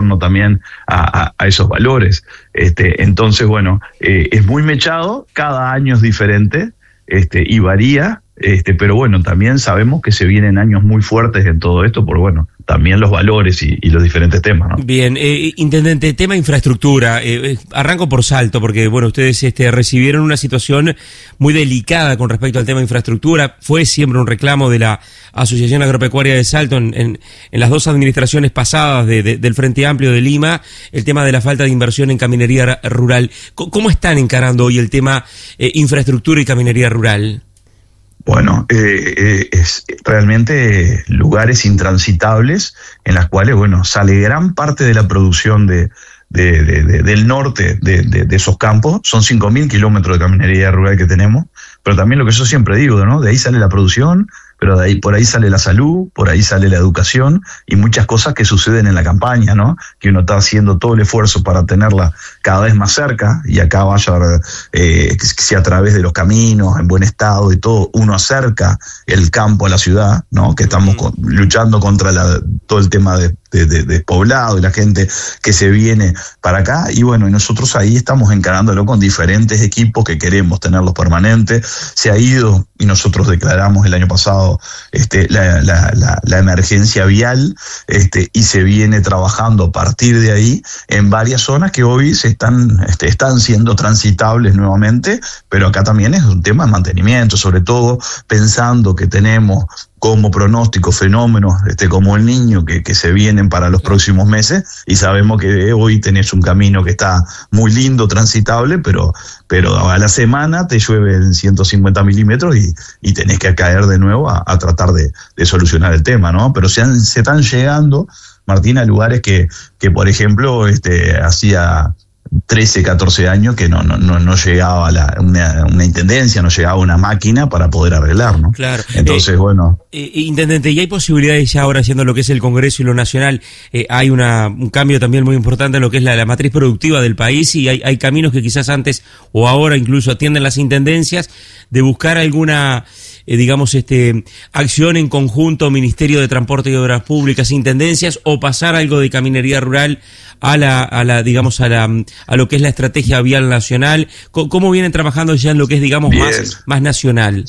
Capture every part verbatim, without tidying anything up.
torno también a, a, a esos valores. Este, entonces, bueno, eh, es muy mechado, cada año es diferente, este, y varía. Este, pero bueno, también sabemos que se vienen años muy fuertes en todo esto, por bueno, también los valores y, y los diferentes temas, ¿no? Bien, eh, intendente, tema infraestructura, eh, arranco por Salto, porque bueno, ustedes este, recibieron una situación muy delicada con respecto al tema infraestructura, fue siempre un reclamo de la Asociación Agropecuaria de Salto en, en, en las dos administraciones pasadas de, de, del Frente Amplio de Lima, el tema de la falta de inversión en caminería rural. ¿Cómo están encarando hoy el tema eh, infraestructura y caminería rural? Bueno, eh, eh, es realmente lugares intransitables en las cuales, bueno, sale gran parte de la producción de, de, de, de del norte de, de, de esos campos. Son cinco mil kilómetros de caminería rural que tenemos, pero también lo que yo siempre digo, ¿no? De ahí sale la producción, pero de ahí, por ahí sale la salud, por ahí sale la educación y muchas cosas que suceden en la campaña, ¿no? Que uno está haciendo todo el esfuerzo para tenerla cada vez más cerca y acá vaya, eh, que sea a través de los caminos, en buen estado y todo, uno acerca el campo a la ciudad, ¿no? Que estamos con, luchando contra la, todo el tema de, de, de, de poblado y la gente que se viene para acá y bueno, y nosotros ahí estamos encarándolo con diferentes equipos que queremos tenerlos permanentes. Se ha ido y nosotros declaramos el año pasado Este, la, la, la, la emergencia vial este, y se viene trabajando a partir de ahí en varias zonas que hoy se están, este, están siendo transitables nuevamente, pero acá también es un tema de mantenimiento, sobre todo pensando que tenemos como pronóstico fenómenos este, como el Niño que, que se vienen para los próximos meses y sabemos que hoy tenés un camino que está muy lindo, transitable, pero, pero a la semana te llueven ciento cincuenta milímetros y, y tenés que caer de nuevo a, a tratar de, de solucionar el tema, ¿no? Pero se, han, se están llegando, Martín, a lugares que, que por ejemplo, este, hacía trece, catorce años que no no no, no llegaba la, una, una intendencia, no llegaba una máquina para poder arreglar, ¿no? Claro. Entonces, eh, bueno. Eh, intendente, ¿y hay posibilidades ya ahora haciendo lo que es el Congreso y lo nacional? Eh, hay una un cambio también muy importante en lo que es la, la matriz productiva del país y hay, hay caminos que quizás antes o ahora incluso atienden las intendencias de buscar alguna, eh, digamos, este acción en conjunto, Ministerio de Transporte y Obras Públicas, intendencias, o pasar algo de caminería rural a la, a la, digamos, a la, a lo que es la estrategia vial nacional. ¿Cómo vienen trabajando ya en lo que es, digamos, Bien. más, más nacional?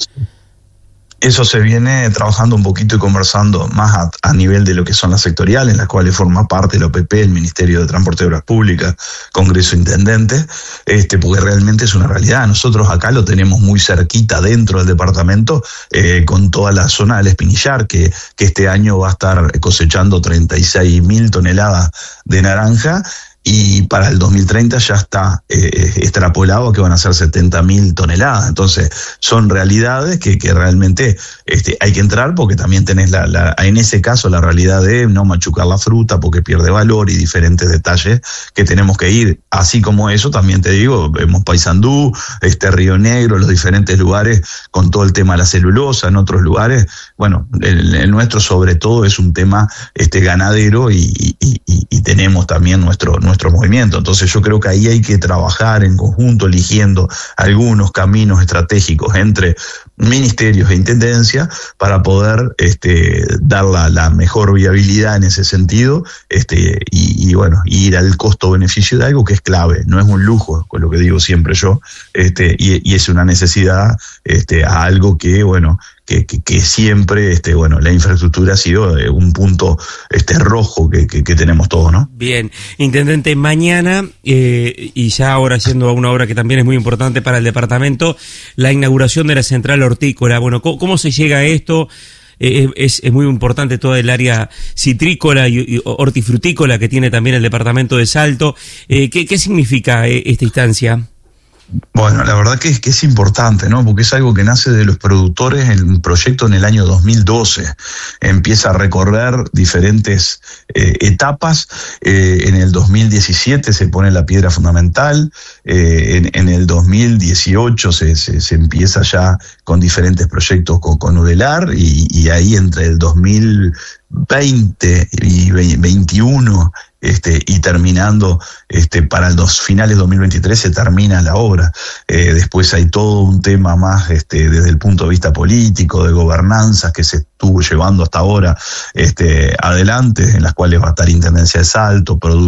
Eso se viene trabajando un poquito y conversando más a, a nivel de lo que son las sectoriales, en las cuales forma parte la O P P, el Ministerio de Transporte y Obras Públicas, Congreso Intendente, este, porque realmente es una realidad. Nosotros acá lo tenemos muy cerquita dentro del departamento, eh, con toda la zona del Espinillar, que, que este año va a estar cosechando treinta y seis mil toneladas de naranja, y para el dos mil treinta ya está eh, extrapolado que van a ser setenta mil toneladas. Entonces son realidades que, que realmente este, hay que entrar, porque también tenés la, la, en ese caso la realidad de no machucar la fruta porque pierde valor y diferentes detalles que tenemos que ir. Así como eso, también te digo, vemos Paysandú, este Río Negro, los diferentes lugares con todo el tema de la celulosa, en otros lugares, bueno, el, el nuestro sobre todo es un tema este ganadero y, y, y, y tenemos también nuestro nuestro movimiento. Entonces yo creo que ahí hay que trabajar en conjunto, eligiendo algunos caminos estratégicos entre ministerios e intendencia para poder este, dar la, la mejor viabilidad en ese sentido, este, y, y bueno, ir al costo-beneficio de algo que es clave, no es un lujo, con lo que digo siempre yo, este, y, y es una necesidad este, a algo que, bueno, Que, que, que siempre, este, bueno, la infraestructura ha sido eh, un punto este rojo que, que, que tenemos todos, ¿no? Bien, intendente, mañana, eh, y ya ahora haciendo una obra que también es muy importante para el departamento, la inauguración de la central hortícola. Bueno, ¿cómo, cómo se llega a esto? Eh, es, es muy importante toda el área citrícola y, y hortifrutícola que tiene también el departamento de Salto. Eh, ¿qué, ¿Qué significa eh, esta instancia? Bueno, la verdad que es, que es importante, ¿no? Porque es algo que nace de los productores, el proyecto en el año dos mil doce. Empieza a recorrer diferentes eh, etapas. Eh, en el dos mil diecisiete se pone la piedra fundamental. Eh, en, en el dos mil dieciocho se, se, se empieza ya con diferentes proyectos con, con Udelar y, y ahí entre el dos mil veinte y veintiuno este, y terminando este, para el dos, finales dos mil veintitrés se termina la obra. Eh, después hay todo un tema más este, desde el punto de vista político, de gobernanzas que se estuvo llevando hasta ahora este, adelante, en las cuales va a estar Intendencia de Salto,